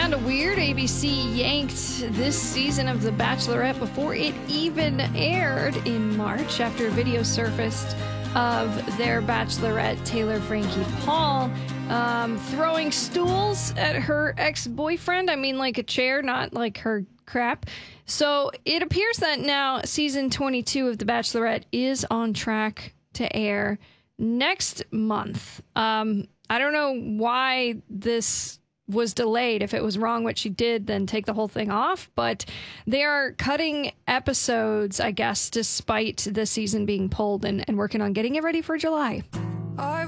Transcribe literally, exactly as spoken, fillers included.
And weird, A B C yanked this season of The Bachelorette before it even aired in March after a video surfaced of their Bachelorette, Taylor Frankie Paul, um, throwing stools at her ex-boyfriend. I mean, like a chair, not like her crap. So it appears that now season twenty-two of The Bachelorette is on track to air next month. Um, I don't know why this was delayed. If it was wrong what she did, then take the whole thing off. But they are cutting episodes, I guess, despite the season being pulled and, and working on getting it ready for July.